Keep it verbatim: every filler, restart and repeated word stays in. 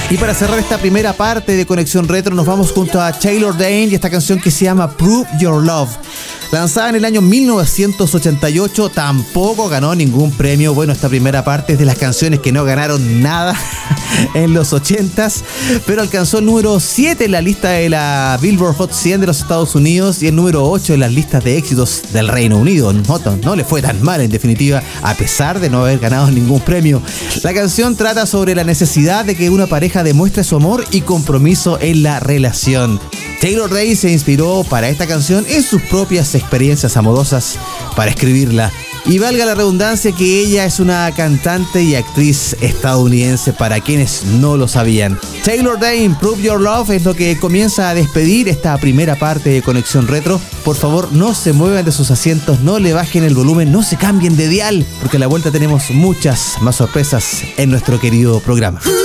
Y para cerrar esta primera parte de Conexión Retro nos vamos junto a Taylor Dayne y esta canción que se llama Prove Your Love. Lanzada en el año mil novecientos ochenta y ocho, tampoco ganó ningún premio. Bueno, esta primera parte es de las canciones que no ganaron nada en los ochentas, pero alcanzó el número siete en la lista de la Billboard Hot cien de los Estados Unidos y el número ocho en las listas de éxitos del Reino Unido. No, no le fue tan mal en definitiva, a pesar de no haber ganado ningún premio. La canción trata sobre la necesidad de que una pareja demuestre su amor y compromiso en la relación. Taylor Dayne se inspiró para esta canción en sus propias experiencias amorosas para escribirla. Y valga la redundancia que ella es una cantante y actriz estadounidense para quienes no lo sabían. Taylor Dayne, Prove Your Love es lo que comienza a despedir esta primera parte de Conexión Retro. Por favor, no se muevan de sus asientos, no le bajen el volumen, no se cambien de dial, porque a la vuelta tenemos muchas más sorpresas en nuestro querido programa.